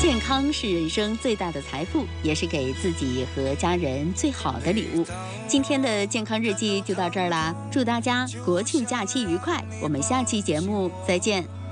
健康是人生最大的财富，也是给自己和家人最好的礼物。今天的健康日记就到这儿啦，祝大家国庆假期愉快，我们下期节目再见。